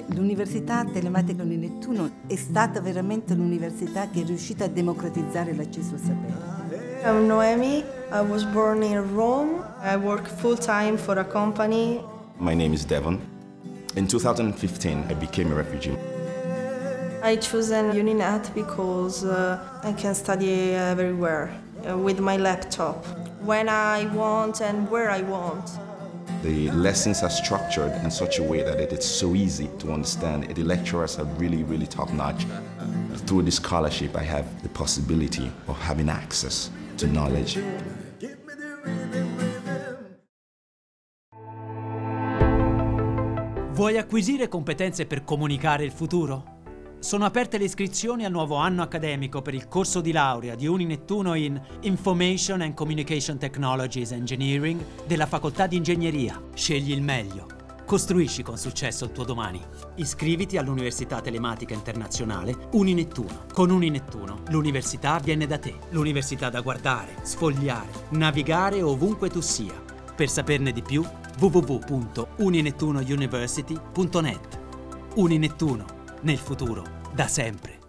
l'Università Telematica Uni Nettuno è stata veramente l'università che è riuscita a democratizzare l'accesso al sapere. I'm Noemi. I was born in Rome. I work full-time for a company. My name is Devon. In 2015, I became a refugee. I chosen UniNet because I can study everywhere with my laptop, when I want and where I want. The lessons are structured in such a way that it is so easy to understand. The lecturers are really, really top-notch. Through this scholarship, I have the possibility of having access to knowledge. Vuoi acquisire competenze per comunicare il futuro? Sono aperte le iscrizioni al nuovo anno accademico per il corso di laurea di Uni Nettuno in Information and Communication Technologies Engineering della Facoltà di Ingegneria. Scegli il meglio. Costruisci con successo il tuo domani. Iscriviti all'Università Telematica Internazionale Uni Nettuno. Con Uni Nettuno l'università viene da te. L'università da guardare, sfogliare, navigare ovunque tu sia. Per saperne di più, www.uninettunouniversity.net. Uni Nettuno, nel futuro, da sempre.